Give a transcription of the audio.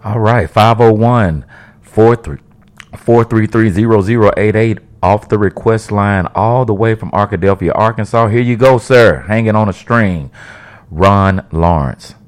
All right, 501 433 0088 off the request line all the way from Arkadelphia, Arkansas. Here you go, sir. Hanging on a string. Ron Lawrence.